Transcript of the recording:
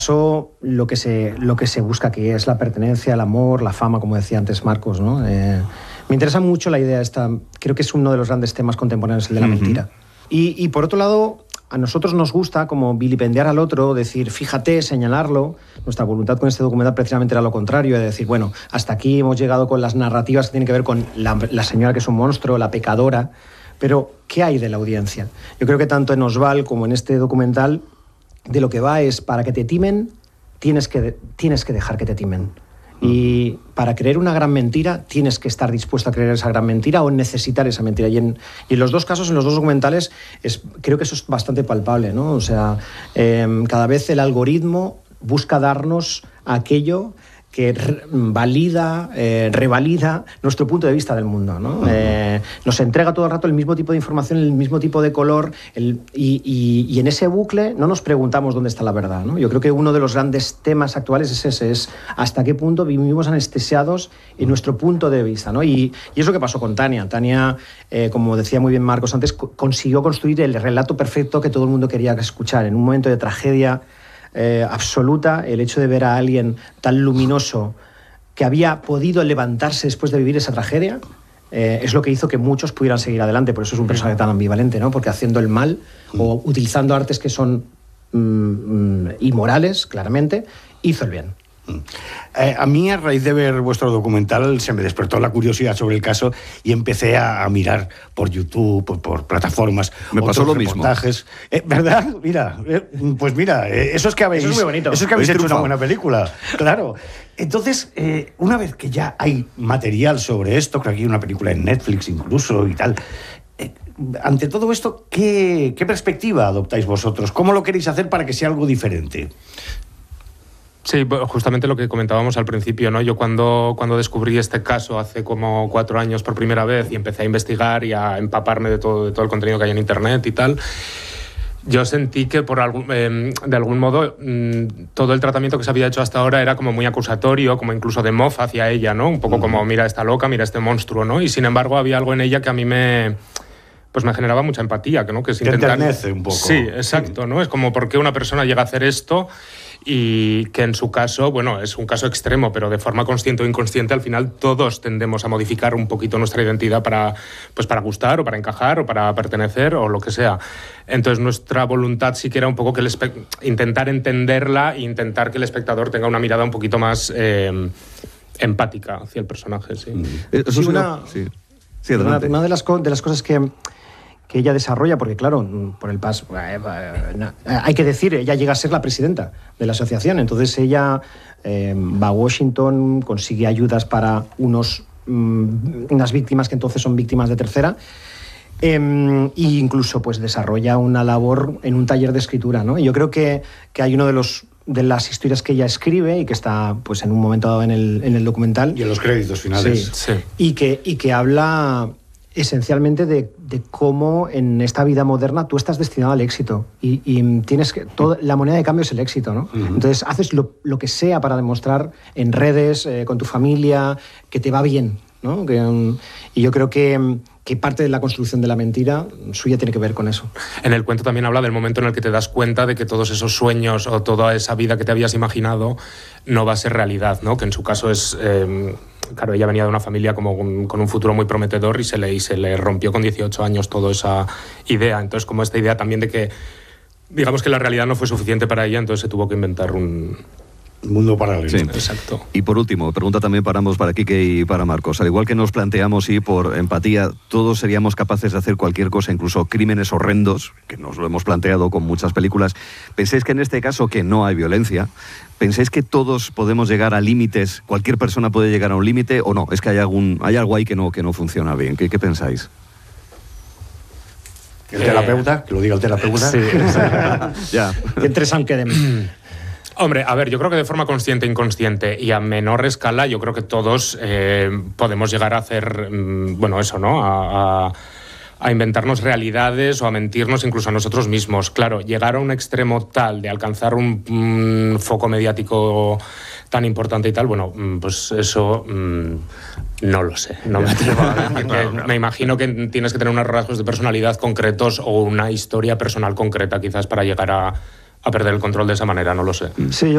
lo que se busca aquí es la pertenencia, el amor, la fama, como decía antes Marcos, ¿no? Me interesa mucho la idea esta, creo que es uno de los grandes temas contemporáneos, el de la mentira. Y por otro lado, a nosotros nos gusta como vilipendiar al otro, decir, fíjate, señalarlo. Nuestra voluntad con este documental precisamente era lo contrario, de decir, bueno, hasta aquí hemos llegado con las narrativas que tienen que ver con la señora que es un monstruo, la pecadora, pero ¿qué hay de la audiencia? Yo creo que tanto en Osval como en este documental, de lo que va es, para que te timen, tienes que dejar que te timen. Y para creer una gran mentira, tienes que estar dispuesto a creer esa gran mentira o necesitar esa mentira. Y en los dos casos, en los dos documentales, creo que eso es bastante palpable, ¿no? O sea, cada vez el algoritmo busca darnos aquello que valida, revalida nuestro punto de vista del mundo, ¿no? Nos entrega todo el rato el mismo tipo de información, el mismo tipo de color, y en ese bucle no nos preguntamos dónde está la verdad, ¿no? Yo creo que uno de los grandes temas actuales es ese, es hasta qué punto vivimos anestesiados en nuestro punto de vista, ¿no? Y es lo que pasó con Tania. Tania, como decía muy bien Marcos antes, consiguió construir el relato perfecto que todo el mundo quería escuchar. En un momento de tragedia absoluta, el hecho de ver a alguien tan luminoso que había podido levantarse después de vivir esa tragedia, es lo que hizo que muchos pudieran seguir adelante. Por eso es un personaje tan ambivalente, ¿no? Porque haciendo el mal o utilizando artes que son inmorales, claramente, hizo el bien. A mí, a raíz de ver vuestro documental, se me despertó la curiosidad sobre el caso y empecé a mirar por YouTube, por plataformas. Me pasó lo mismo. ¿Verdad? Mira, pues mira, eso es que habéis, eso es muy bonito. Eso es que habéis hecho una buena película, claro. Entonces, una vez que ya hay material sobre esto, creo que hay una película en Netflix incluso y tal, ante todo esto, ¿qué perspectiva adoptáis vosotros? ¿Cómo lo queréis hacer para que sea algo diferente? Sí, justamente lo que comentábamos al principio, ¿no? Yo cuando descubrí este caso hace como 4 años por primera vez y empecé a investigar y a empaparme de todo el contenido que hay en Internet y tal, yo sentí que de algún modo todo el tratamiento que se había hecho hasta ahora era como muy acusatorio, como incluso de mofa hacia ella, ¿no? Un poco como, mira esta loca, mira este monstruo, ¿no? Y sin embargo había algo en ella que a mí me generaba mucha empatía, ¿no? Que es intentar... Te enternece un poco. Sí, exacto, ¿no? Es como por qué una persona llega a hacer esto y que en su caso, bueno, es un caso extremo, pero de forma consciente o inconsciente, al final todos tendemos a modificar un poquito nuestra identidad para gustar o para encajar o para pertenecer o lo que sea. Entonces nuestra voluntad sí que era un poco que intentar entenderla e intentar que el espectador tenga una mirada un poquito más empática hacia el personaje, sí. Eso sí, adelante. Una de las cosas que ella desarrolla, porque claro, por el paso, hay que decir, ella llega a ser la presidenta de la asociación, entonces ella va a Washington, consigue ayudas para unas víctimas que entonces son víctimas de tercera, e incluso pues desarrolla una labor en un taller de escritura, ¿no? Y yo creo que hay uno de las historias que ella escribe y que está pues en un momento dado en el documental. Y en los créditos finales. Sí. Y que habla esencialmente de cómo en esta vida moderna tú estás destinado al éxito y tienes que... la moneda de cambio es el éxito, ¿no? Entonces haces lo que sea para demostrar en redes, con tu familia, que te va bien, ¿no? Y yo creo que parte de la construcción de la mentira suya tiene que ver con eso. En el cuento también habla del momento en el que te das cuenta de que todos esos sueños o toda esa vida que te habías imaginado no va a ser realidad, ¿no? Que en su caso es... claro, ella venía de una familia como con un futuro muy prometedor y se le rompió con 18 años toda esa idea. Entonces, como esta idea también de que, digamos que la realidad no fue suficiente para ella, entonces se tuvo que inventar un mundo paralelo. Sí. Exacto. Y por último, pregunta también para ambos, para Quique y para Marcos. Al igual que nos planteamos y por empatía, todos seríamos capaces de hacer cualquier cosa, incluso crímenes horrendos, que nos lo hemos planteado con muchas películas. ¿Pensáis que en este caso, que no hay violencia, pensáis que todos podemos llegar a límites, cualquier persona puede llegar a un límite o no? Es que hay algo ahí que no funciona bien. ¿Qué pensáis? ¿El terapeuta? Que lo diga el terapeuta. Sí. Ya. Que interesante quedem. Hombre, a ver, yo creo que de forma consciente e inconsciente y a menor escala, yo creo que todos podemos llegar a hacer, bueno, eso, ¿no? A inventarnos realidades o a mentirnos incluso a nosotros mismos. Claro, llegar a un extremo tal de alcanzar un foco mediático tan importante y tal, bueno, pues eso no lo sé. No me atrevo a decir. Me imagino que tienes que tener unos rasgos de personalidad concretos o una historia personal concreta quizás para llegar a perder el control de esa manera, no lo sé. Sí,